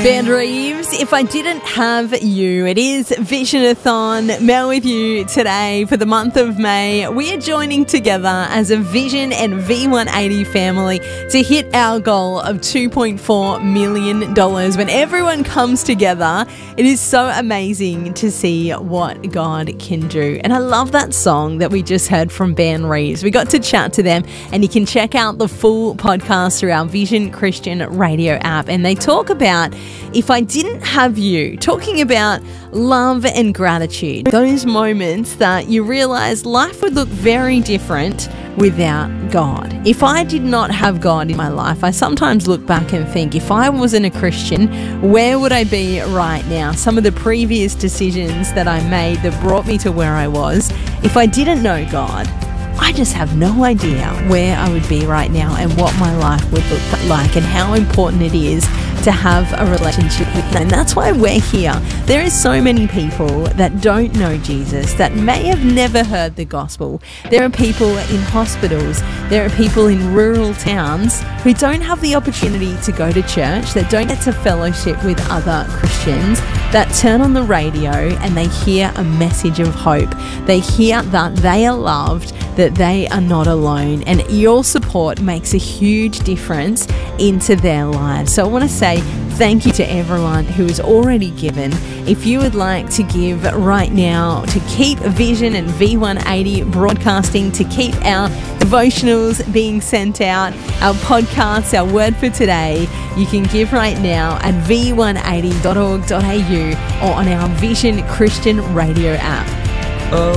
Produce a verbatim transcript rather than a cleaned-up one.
Ben Reeves, If I Didn't Have You. It is Visionathon. Mel with you today for the month of May. We are joining together as a Vision and V one eighty family to hit our goal of two point four million dollars. When everyone comes together, it is so amazing to see what God can do. And I love that song that we just heard from Ben Reeves. We got to chat to them, and you can check out the full podcast through our Vision Christian radio app. And they talk about If I Didn't Have You, talking about love and gratitude. Those moments that you realize life would look very different without God. If I did not have God in my life, I sometimes look back and think, if I wasn't a Christian, where would I be right now? Some of the previous decisions that I made that brought me to where I was, if I didn't know God, I just have no idea where I would be right now and what my life would look like and how important it is to have a relationship with Him. And that's why we're here. There is so many people that don't know Jesus, that may have never heard the gospel. There are people in hospitals, there are people in rural towns who don't have the opportunity to go to church, that don't get to fellowship with other Christians, that turn on the radio and they hear a message of hope. They hear that they are loved, that they are not alone, and your support makes a huge difference into their lives. So I want to say thank you to everyone who has already given. If you would like to give right now to keep Vision and V one eighty broadcasting, to keep our devotionals being sent out, our podcasts, our word for today, you can give right now at v one eighty dot org dot a u or on our Vision Christian radio app. Oh.